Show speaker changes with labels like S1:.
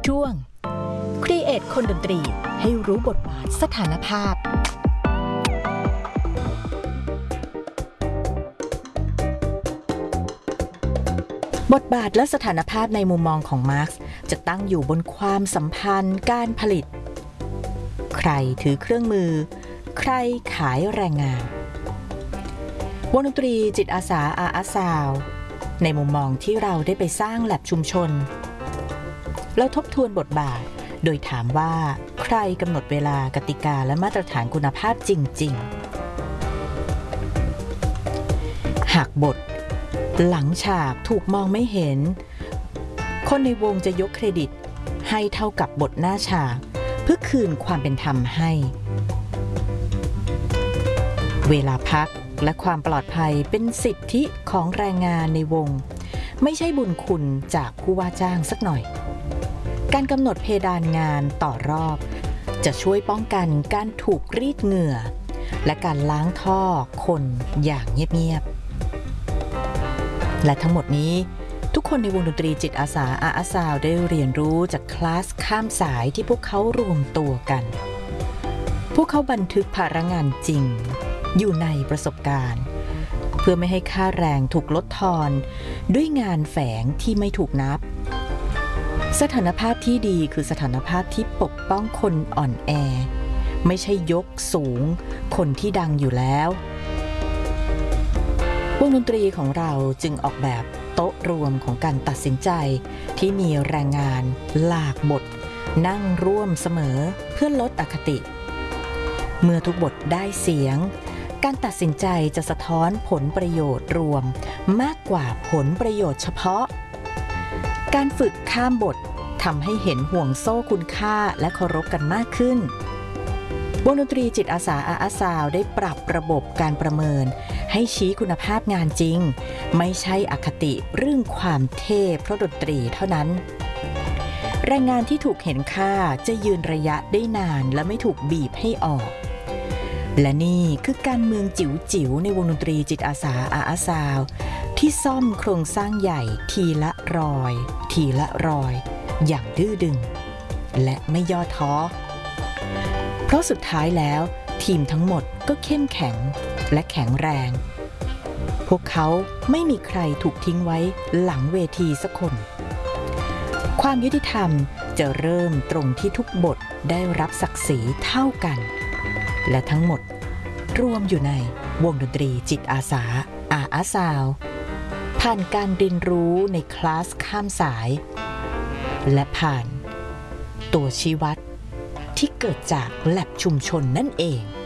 S1: ช่วง Create คนดนตรีให้รู้บทบาทสถานภาพบทบาทและสถานภาพในมุมมองของมาร์กซ์จะตั้งอยู่บนความสัมพันธ์การผลิตใครถือเครื่องมือใครขายแรงงานวงดนตรีจิตอาสาอาซาวในมุมมองที่เราได้ไปสร้างแลบชุมชนแล้วทบทวนบทบาทโดยถามว่าใครกำหนดเวลากติกาและมาตรฐานคุณภาพจริงๆหากบทหลังฉากถูกมองไม่เห็นคนในวงจะยกเครดิตให้เท่ากับบทหน้าฉากเพื่อคืนความเป็นธรรมให้เวลาพักและความปลอดภัยเป็นสิทธิของแรงงานในวงไม่ใช่บุญคุณจากผู้ว่าจ้างสักหน่อยการกำหนดเพดานงานต่อรอบจะช่วยป้องกันการถูกรีดเหงื่อและการล้างท่อคนอย่างเงียบๆและทั้งหมดนี้ทุกคนในวงดนตรีจิตอาสาอาซาวได้เรียนรู้จากคลาสข้ามสายที่พวกเขารวมตัวกันพวกเขาบันทึกภาระงานจริงอยู่ในประสบการณ์เพื่อไม่ให้ค่าแรงถูกลดทอนด้วยงานแฝงที่ไม่ถูกนับสถานภาพที่ดีคือสถานภาพที่ปกป้องคนอ่อนแอไม่ใช่ยกสูงคนที่ดังอยู่แล้ววงดนตรีของเราจึงออกแบบโต๊ะรวมของการตัดสินใจที่มีแรงงานหลากบทนั่งร่วมเสมอเพื่อลดอคติเมื่อทุกบทได้เสียงการตัดสินใจจะสะท้อนผลประโยชน์รวมมากกว่าผลประโยชน์เฉพาะการฝึกข้ามบททำให้เห็นห่วงโซ่คุณค่าและเคารพกันมากขึ้นวงดนตรีจิตอาสาอาซาวได้ปรับระบบการประเมินให้ชี้คุณภาพงานจริงไม่ใช่อคติเรื่องความเท่เพราะดนตรีเท่านั้นแรงงานที่ถูกเห็นค่าจะยืนระยะได้นานและไม่ถูกบีบให้ออกและนี่คือการเมืองจิ๋วๆในวงดนตรีจิตอาสาอาซาวที่ซ่อมโครงสร้างใหญ่ทีละรอยทีละรอยอย่างดื้อดึงและไม่ย่อท้อเพราะสุดท้ายแล้วทีมทั้งหมดก็เข้มแข็งและแข็งแรงพวกเขาไม่มีใครถูกทิ้งไว้หลังเวทีสักคนความยุติธรรมจะเริ่มตรงที่ทุกบทได้รับศักดิ์ศรีเท่ากันและทั้งหมดรวมอยู่ในวงดนตรีจิตอาสาอาซาวผ่านการเรียนรู้ในคลาสข้ามสายและผ่านตัวชี้วัดที่เกิดจากแลบชุมชนนั่นเอง